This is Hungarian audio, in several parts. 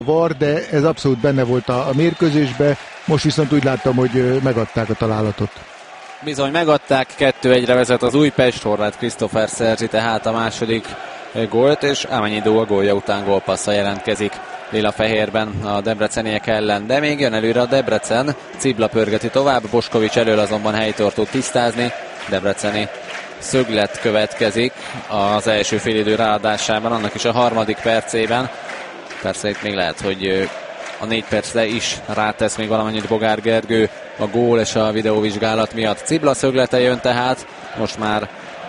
VAR, de ez abszolút benne volt a mérkőzésben, most viszont úgy láttam, hogy megadták a találatot. Bizony megadták, 2-1-re vezet az Újpest, Horváth Krisztófer szerzi tehát a második gólt, és Amennyidó a gólja után gólpasszal jelentkezik lila-fehérben a debreceniek ellen, de még jön előre a Debrecen, Cibla pörgeti tovább, Boskovics elől azonban helytort tud tisztázni, debreceni szöglet következik az első félidő ráadásában, annak is a harmadik percében. Persze itt még lehet, hogy a 4 percre is rátesz még valamennyit Bogár Gergő a gól és a videóvizsgálat miatt. Cibla szöglete jön tehát, most már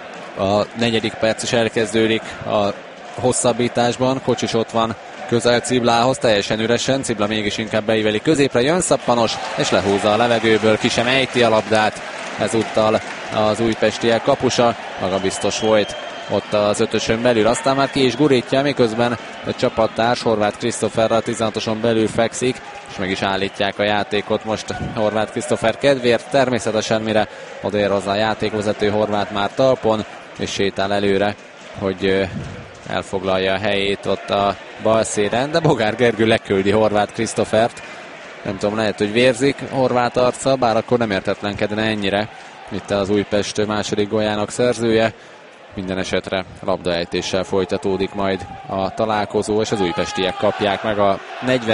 a 4. perc is elkezdődik a hosszabbításban, Kocsis ott van közel Ciblához, teljesen üresen, Cibla mégis inkább beíveli középre, jön Szappanos, és lehúzza a levegőből, ki sem ejti a labdát, ezúttal az újpestiek kapusa, magabiztos volt ott az 5-ösön belül, aztán már ki is gurítja, miközben a csapattárs Horváth Krisztófer a 16-oson belül fekszik, és meg is állítják a játékot most Horváth Krisztófer kedvéért, természetesen mire odérozza a játékvezető Horváth már talpon, és sétál előre, hogy elfoglalja a helyét ott a bal szélen, de Bogár Gergő leküldi Horváth Krisztófert. Nem tudom, lehet, hogy vérzik Horváth arca, bár akkor nem értetlenkedne ennyire. Itt az Újpest második góljának szerzője. Minden esetre labdaejtéssel folytatódik majd a találkozó, és az újpestiek kapják meg a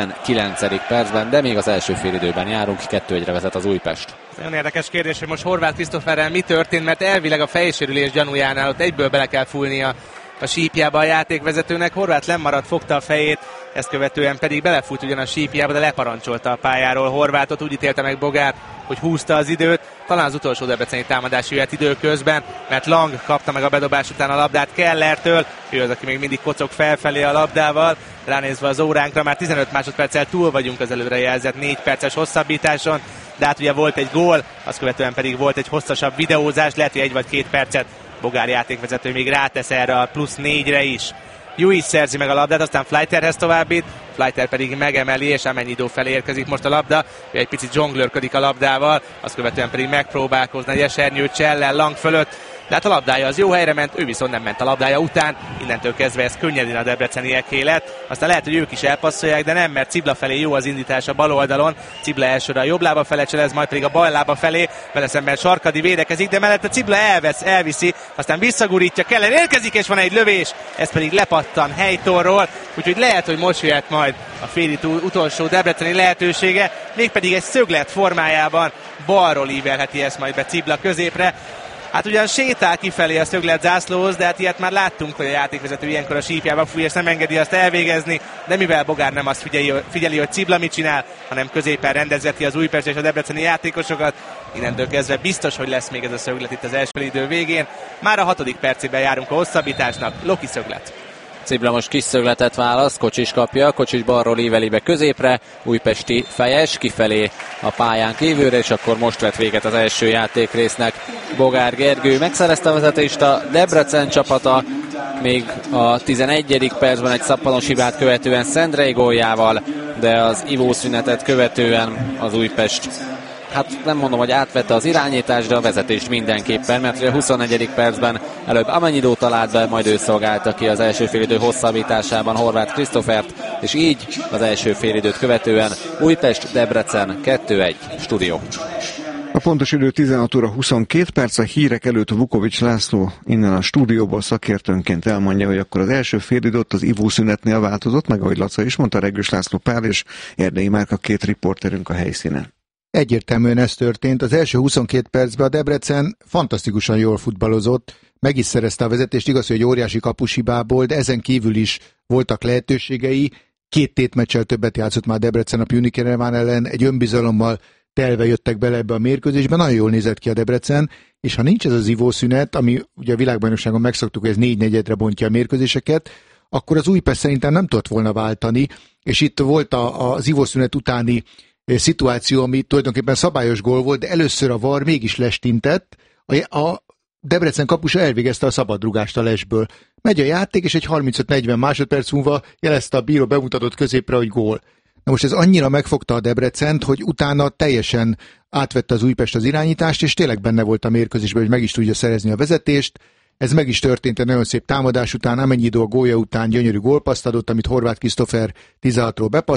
49. percben, de még az első félidőben járunk, 2-1-re vezet az Újpest. Nagyon érdekes kérdés, hogy most Horváth Krisztóferrel mi történt, mert elvileg a fejsérülés gyanújánál ott egyből bele kell fújnia a sípjába a játékvezetőnek. Horváth lemaradt, fogta a fejét, ezt követően pedig belefut ugyan a sípjába, de leparancsolta a pályáról Horváthot. Úgy ítélte meg Bogár, hogy húzta az időt. Talán az utolsó debreceni támadás jöhet időközben, mert Lang kapta meg a bedobás után a labdát Kellertől. Ő az, aki még mindig kocog felfelé a labdával. Ránézve az óránkra, már 15 másodperccel túl vagyunk az előrejelzett 4 perces hosszabbításon. De hát ugye volt egy gól, azt követően pedig volt egy hosszasabb videózás, lehet, hogy 1 vagy 2 percet Bogár játékvezető még rátesz erre a plusz 4-re is. Lewis szerzi meg a labdát, aztán Fleiterhez továbbít, Fleiter pedig megemeli, és Amennyidó felé érkezik most a labda. Ő egy picit zsonglőrködik a labdával, azt követően pedig megpróbálkozna egy esernyő csellel Lang fölött, de hát a labdája az jó helyre ment, ő viszont nem ment a labdája után, innentől kezdve ez könnyedén a debrecenieké lett. Aztán lehet, hogy ők is elpasszolják, de nem, mert Cibla felé jó az indítás a bal oldalon. Cibla elsőre a jobb lába felé cselez, majd pedig a bal lába felé, vele szemben Sarkadi védekezik, de mellette Cibla elviszi, aztán visszagurítja, Keller érkezik, és van egy lövés, ez pedig lepattan helytorról, úgyhogy lehet, hogy most jöhet majd a félidő utolsó debreceni lehetősége, mégpedig egy szöglet formájában balról ívelheti ezt majd be Cibla középre. Hát ugyan sétál kifelé a szöglet zászlóhoz, de hát ilyet már láttunk, hogy a játékvezető ilyenkor a sípjába fúj, és nem engedi azt elvégezni, de mivel Bogár nem azt figyeli, hogy Cibla mit csinál, hanem középen rendezgeti az Újpest és a debreceni játékosokat, innentől kezdve biztos, hogy lesz még ez a szöglet itt az első idő végén. Már a 6. percében járunk a hosszabbításnak, Loki szöglet. Cibla most kis szögletet választ, Kocsis kapja, Kocsis balról íveli be középre, újpesti fejes, kifelé a pályán kívülre, és akkor most vett véget az első játékrésznek. Bogár Gergő megszerezte a vezetést a Debrecen csapata, még a 11. percben egy szappanos hibát követően Szendrei góljával, de az ivószünetet követően az Újpest, hát nem mondom, hogy átvette az irányítást, de a vezetést mindenképpen, mert a 24. percben előbb Amennyidó talált be, majd ő szolgálta ki az első félidő hosszabbításában Horváth Krisztófert, és így az első félidőt követően Újpest-Debrecen 2-1 stúdió. A pontos idő 16 óra 22 perc, a hírek előtt Vukovics László innen a stúdióból szakértőnként elmondja, hogy akkor az első félidőt az ivószünetnél változott, meg ahogy Laca is mondta, Regős László Pál és Erdei Márk a 2 riporterünk a helyszínen. Egyértelműen ez történt. Az első 22 percben a Debrecen fantasztikusan jól futballozott, meg is szerezte a vezetést, igaz, hogy egy óriási kapushibából, de ezen kívül is voltak lehetőségei. 2 tétmeccsel többet játszott már Debrecen a Punikereván ellen, egy önbizalommal telve jöttek bele ebbe a mérkőzésben, nagyon jól nézett ki a Debrecen, és ha nincs ez az ivószünet, ami ugye a világbajnokságon megszoktuk, hogy ez 4-4-re bontja a mérkőzéseket, akkor az Újpest szerintem nem tudott volna váltani, és itt volt az ivószünet utáni szituáció, ami tulajdonképpen szabályos gól volt, de először a VAR mégis lestintett, a Debrecen kapusa elvégezte a szabadrugást a lesből. Megy a játék, és egy 35-40 másodperc múlva jelezte a bíró bemutatott középre, hogy gól. Na most ez annyira megfogta a Debrecent, hogy utána teljesen átvette az Újpest az irányítást, és tényleg benne volt a mérkőzésben, hogy meg is tudja szerezni a vezetést. Ez meg is történt egy nagyon szép támadás után, Amenyido a gólja után gyönyörű gólpasszt adott, amit Horváth Krisztófer 16-ról